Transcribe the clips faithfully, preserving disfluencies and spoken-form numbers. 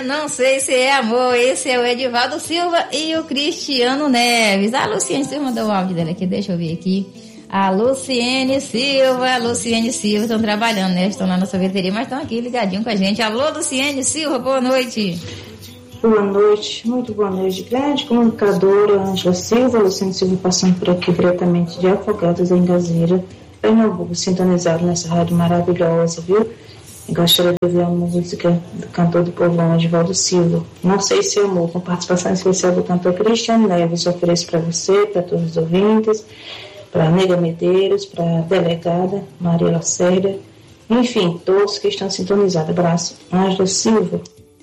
não sei se é amor. Esse é o Edivaldo Silva e o Cristiano Neves. A Luciene Silva mandou o áudio dela aqui, deixa eu ver aqui. A Luciene Silva, a Luciene Silva, estão trabalhando, né? Estão lá na sorveteria, mas estão aqui ligadinho com a gente. Alô, Luciene Silva, boa noite. Boa noite, muito boa noite. Grande comunicadora Ângela Silva, Luciene Silva passando por aqui diretamente de Afogados, em Gazeira, Pernambuco, sintonizado nessa rádio maravilhosa, viu? Eu gostaria de ouvir a música do cantor do povão, Edivaldo Silva. Não sei se é amor, com participação especial do cantor Cristiano Neves. Eu ofereço para você, para todos os ouvintes, para a Nega Medeiros, para a delegada Maria Lacerda, enfim, todos que estão sintonizados. Abraço, Ângela Silva.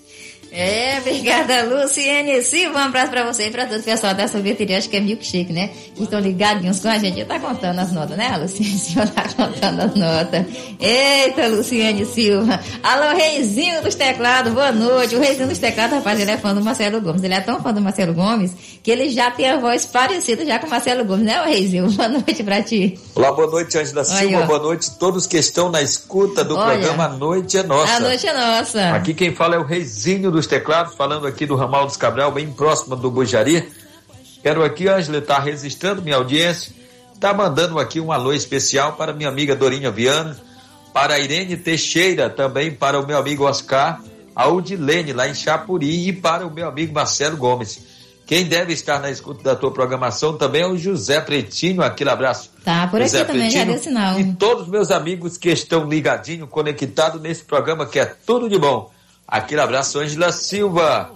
É, obrigada, Luciene Silva. Um abraço pra você e pra todo o pessoal da sorveteria, acho que é milkshake, né? Que estão ligadinhos com a gente. Tá contando as notas, né? A Luciene Silva tá contando as notas. Eita, Luciene Silva. Alô, Reizinho dos Teclados, boa noite. O Reizinho dos Teclados, rapaz, ele é fã do Marcelo Gomes. Ele é tão fã do Marcelo Gomes que ele já tem a voz parecida já com o Marcelo Gomes, né, o Reizinho? Boa noite pra ti. Olá, boa noite, Ângela Silva. Olha, boa noite a todos que estão na escuta do Olha, programa A Noite é Nossa. A Noite é Nossa. Aqui quem fala é o Reizinho dos Teclados, falando aqui do Ramal dos Cabral, bem próximo do Bujari. Quero aqui, Ângela, estar registrando minha audiência, está mandando aqui um alô especial para minha amiga Dorinha Viana, para a Irene Teixeira, também para o meu amigo Oscar, a Udilene, lá em Chapuri, e para o meu amigo Marcelo Gomes. Quem deve estar na escuta da tua programação também é o José Pretinho, aquele abraço. Tá, por José aqui também, Pretinho, já deu sinal. E todos os meus amigos que estão ligadinhos, conectados nesse programa, que é tudo de bom. Aquele abraço, Ângela Silva.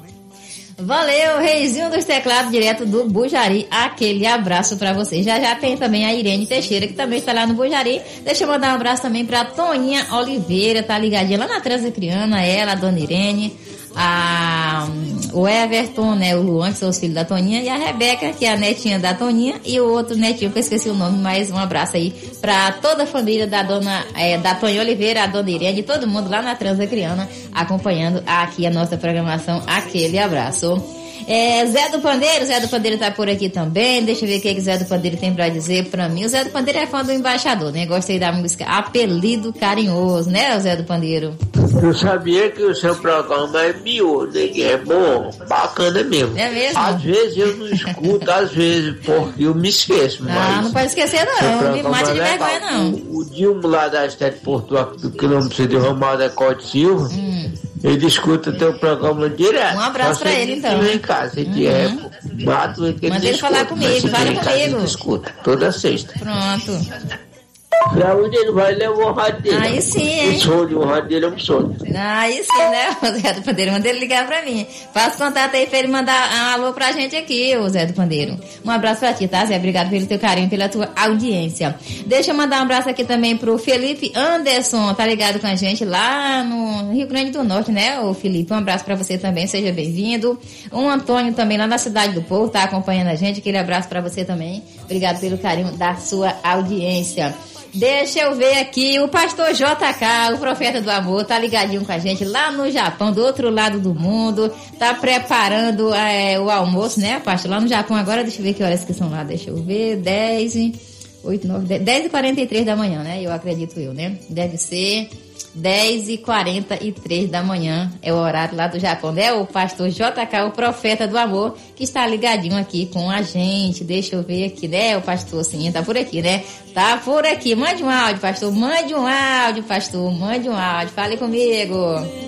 Valeu, Reizinho dos Teclados, direto do Bujari. Aquele abraço pra você. Já já tem também a Irene Teixeira, que também está lá no Bujari. Deixa eu mandar um abraço também pra Toninha Oliveira, tá ligadinha lá na Transacriana, ela, a dona Irene, a, o Everton, né, o Luan, que são os filhos da Toninha, e a Rebeca, que é a netinha da Toninha, e o outro netinho, que eu esqueci o nome, mas um abraço aí pra toda a família da dona, é, da Toninha Oliveira, a dona Irene, todo mundo lá na Transacriana, acompanhando aqui a nossa programação. Aquele abraço. É, Zé do Pandeiro, Zé do Pandeiro tá por aqui também. Deixa eu ver o que, que o Zé do Pandeiro tem pra dizer pra mim. O Zé do Pandeiro é fã do embaixador, né? Gostei da música Apelido Carinhoso, né, o Zé do Pandeiro? Eu sabia que o seu programa é miúdo, que é bom, bacana mesmo. É mesmo? Às vezes eu não escuto, às vezes, porque eu me esqueço. Ah, mas não pode esquecer não, não me mate de vergonha não. O, o Dilma lá da Estete Porto, do quilômetro de Ramal da Cote Silva, hum. ele escuta teu programa direto. Um abraço pra ele então. Em casa, uhum. é, mato, ele Manda ele falar comigo, fala comigo. Escuta, toda sexta. Pronto. Pra onde ele vai, leva o rádio dele. Aí sim, hein? O sonho, o rádio dele é um sonho. Aí sim, né, o Zé do Pandeiro? Manda ele ligar pra mim. Faça contato aí pra ele mandar um alô pra gente aqui, o Zé do Pandeiro. Um abraço pra ti, tá, Zé? Obrigado pelo teu carinho, pela tua audiência. Deixa eu mandar um abraço aqui também pro Felipe Anderson, tá ligado com a gente lá no Rio Grande do Norte, né, o Felipe? Um abraço pra você também, seja bem-vindo. O Antônio também lá na Cidade do Povo, tá acompanhando a gente. Aquele abraço pra você também. Obrigado pelo carinho da sua audiência. Deixa eu ver aqui, o pastor J K, o profeta do amor, tá ligadinho com a gente lá no Japão, do outro lado do mundo, tá preparando é, o almoço, né, pastor, lá no Japão agora. Deixa eu ver que horas que são lá, deixa eu ver, dez, oito, nove, dez e quarenta e três da manhã, né, eu acredito eu, né, deve ser dez e quarenta e três da manhã, é o horário lá do Japão, né? O pastor J K, o profeta do amor, que está ligadinho aqui com a gente. Deixa eu ver aqui, né? O pastor, sim, tá por aqui, né? Tá por aqui. Mande um áudio, pastor. Mande um áudio, pastor. Mande um áudio. Fale comigo.